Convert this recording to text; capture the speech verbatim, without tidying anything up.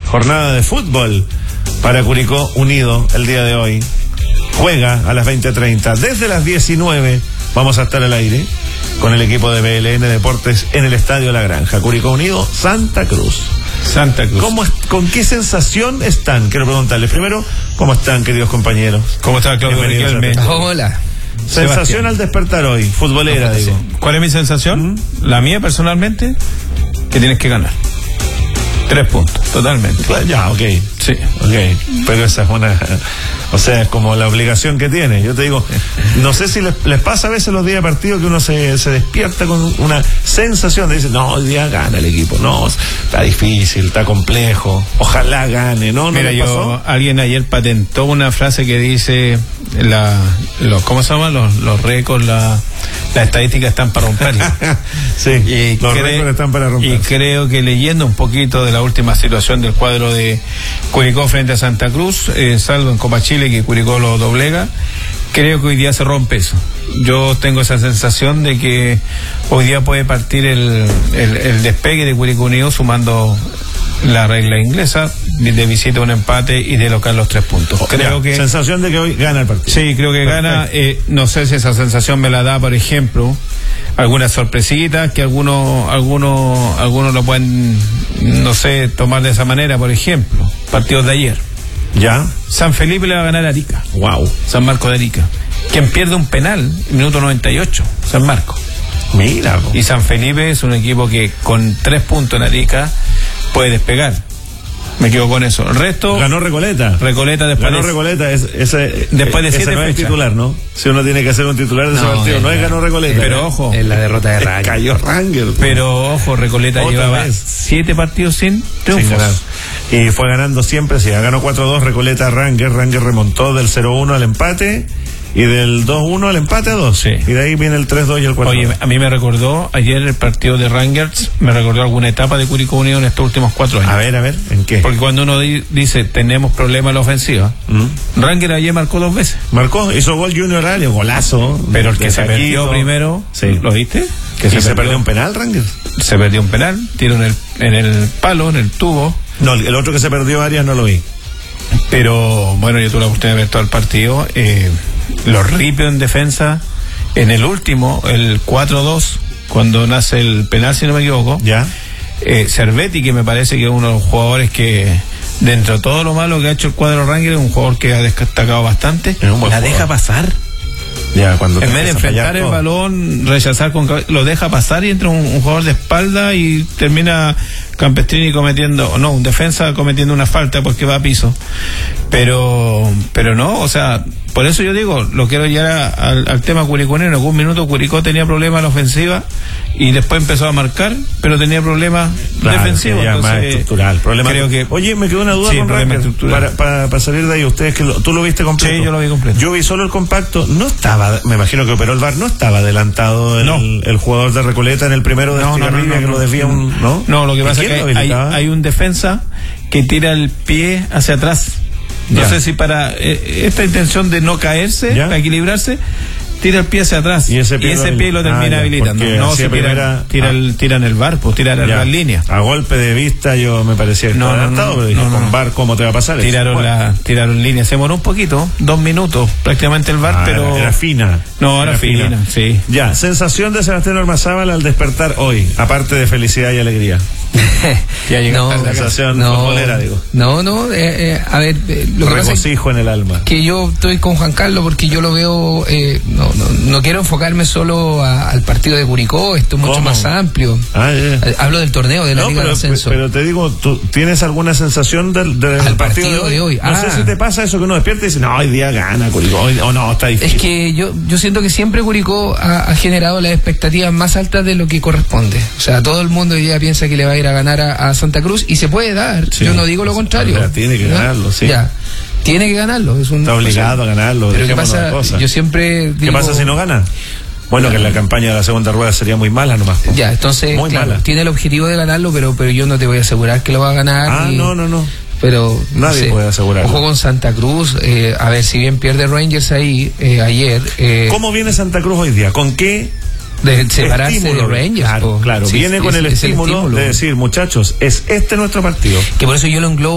jornada de fútbol para Curicó Unido el día de hoy. Juega a las veinte treinta. Desde las diecinueve vamos a estar al aire con el equipo de B L N Deportes en el Estadio La Granja. Curicó Unido, Santa Cruz. Santa Cruz. ¿Cómo, ¿Con qué sensación están? Quiero preguntarles primero, ¿cómo están, queridos compañeros? ¿Cómo está, Claudio Riquelme? Hola. Sensación Sebastián. al despertar hoy, futbolera, digo. ¿Cuál es mi sensación? ¿Mm? La mía, personalmente, que tienes que ganar. Tres puntos, totalmente. Ya, ok. Sí. Ok, pero esa es una... O sea, es como la obligación que tiene. Yo te digo, no sé si les, les pasa a veces los días de partido que uno se, se despierta con una sensación de decir, no, hoy día gana el equipo. No, está difícil, está complejo. Ojalá gane, ¿no? ¿No Mira, les pasó? yo, alguien ayer patentó una frase que dice, la, los, ¿cómo se llama? Los, los récords, la, las estadísticas están para romperlos. Sí, Y los cre- récords están para romper. Y creo que leyendo un poquito de la última situación del cuadro de Curicó frente a Santa Cruz, eh, salvo en Copa Chile que Curicó lo doblega, creo que hoy día se rompe eso. Yo tengo esa sensación de que hoy día puede partir el, el, el despegue de Curicó Unido sumando la regla inglesa de visita un empate y de local los tres puntos. Creo Ya, que sensación de que hoy gana el partido. sí, creo que Perfecto. gana. Eh, no sé si esa sensación me la da, por ejemplo, algunas sorpresitas que algunos, algunos, algunos lo pueden, no sé, tomar de esa manera. Por ejemplo, partidos de ayer. Ya. San Felipe le va a ganar a Arica. Wow. San Marco de Arica. Quien pierde un penal, minuto noventa y ocho, San Marco. Mira. po. Y San Felipe es un equipo que con tres puntos en Arica puede despegar. Me quedo con eso. El resto, Ganó Recoleta. Recoleta después Ganó de- Recoleta, es, ese, Después de ese siete no es fechas. titular, ¿no? Si uno tiene que hacer un titular de ese No, partido, es no es la- ganó Recoleta. Pero ¿eh? ojo, Es la derrota de Rangers. Cayó Ranger. pero ojo, Recoleta Otra llevaba vez. siete partidos sin Sin triunfos. ganar. Y fue ganando siempre, sí, ganó cuatro dos Recoleta a Ranger. Ranger remontó del cero uno al empate y del dos uno al empate a dos. Sí. Y de ahí viene el tres dos y el cuatro dos. Oye, a mí me recordó ayer el partido de Rangers, me recordó alguna etapa de Curicó Unido en estos últimos cuatro años. A ver, a ver, ¿en qué? Porque cuando uno di- dice tenemos problemas en la ofensiva, ¿Mm? Ranger ayer marcó dos veces. Marcó, hizo gol Junior Alio, golazo. Pero el que De se Taquito. perdió primero, Sí. ¿lo viste? Que ¿Y se, perdió un penal, Ranger? Se perdió un penal, tiro en el, en el palo, en el tubo. No, el otro que se perdió, Arias, no lo vi. Pero bueno, yo tuve la oportunidad de ver todo el partido. Eh, los ripios en defensa, en el último, el cuatro dos, cuando nace el penal, si no me equivoco. ¿Ya? Eh, Cervetti, que me parece que es uno de los jugadores que, dentro de todo lo malo que ha hecho el cuadro Ranger, es un jugador que ha destacado bastante. Es un buen La jugador. deja pasar. Ya, cuando En vez de enfrentar el balón, rechazar con cabe- lo deja pasar y entra un, un jugador de espalda y termina Campestrini cometiendo, no, un defensa cometiendo una falta porque va a piso. Pero, pero no, o sea, por eso yo digo, lo quiero llevar a- al, al tema Curicó. En algún minuto Curicó tenía problemas en la ofensiva y después empezó a marcar, pero tenía problemas Claro, defensivos. sí, ya, más Entonces, estructural. Problema creo que, Oye, me quedó una duda Sí, con problema Ranger. estructural. Para, para, para salir de ahí, ustedes que lo- tú lo viste completo. Sí, yo lo vi completo. Yo vi solo el compacto. No estaba, me imagino que operó el V A R, no estaba adelantado el, No. el jugador de Recoleta en el primero de No, no, no, Estigarribia no, que no. lo desvía un. ¿No? No, lo que ¿Y pasa es quién que lo hay, hay, habilitaba? hay un defensa que tira el pie hacia atrás. No Ya. sé si para eh, esta intención de no caerse, Ya. para equilibrarse, tira el pie hacia atrás. Y ese pie lo pie lo habil- termina Ah, ya, habilitando. porque No, hacía si tira, primera- tira, ah. el, tira en el bar, pues tira en Ya. las líneas. A golpe de vista yo me parecía que No, estaba no, adelantado, no, pero dije, no, no, con no. V A R, ¿cómo te va a pasar eso? Tiraron Bueno. la, tiraron línea. Se demoró un poquito, dos minutos prácticamente el bar, Ah, pero. era, era fina. No, era fina, sí. Ya, sensación de Sebastián Ormazábal al despertar hoy, aparte de felicidad y alegría. Ya llegaste No, a la casa. Sensación no, futbolera, digo. no, no, eh, eh, a ver, eh, lo que pasa es Regocijo en el alma. que yo estoy con Juan Carlos porque yo lo veo, eh, no, no, no quiero enfocarme solo a- al partido de Curicó, esto es mucho ¿Cómo? más amplio. Ah, ya. Eh, Hablo del torneo, de la No, Liga pero, de Ascenso. pero te digo, ¿tú tienes alguna sensación del, del Al partido, partido de hoy? No Ah. sé si te pasa eso que uno despierta y dice, no, hoy día gana Curicó, hoy- o no, está difícil. Es que yo, yo siento que siempre Curicó ha, ha generado las expectativas más altas de lo que corresponde. O sea, todo el mundo hoy día piensa que le va a ir a ganar a, a Santa Cruz y se puede dar. Sí. Yo no digo lo contrario. O sea, tiene que ¿no? ganarlo, sí. Ya. Tiene que ganarlo. Es un, Está obligado o sea, a ganarlo, Pero ¿qué dejémonos de pasa? cosas. Yo siempre digo, ¿Qué pasa si no gana? Bueno, que la campaña de la segunda rueda sería muy mala nomás. po. Ya, entonces, Muy claro, mala. tiene el objetivo de ganarlo, pero pero yo no te voy a asegurar que lo va a ganar. Ah, ni- no, no, no. Pero no Nadie sé. puede asegurarlo. Ojo con Santa Cruz. Eh, a ver, si bien pierde Rangers ahí eh, ayer. Eh, ¿Cómo viene Santa Cruz hoy día? ¿Con qué de separarse estímulo? de Rangers? Claro, po. claro. Sí, viene es- con el es estímulo, de decir, muchachos, es este nuestro partido. Que por eso yo lo englobo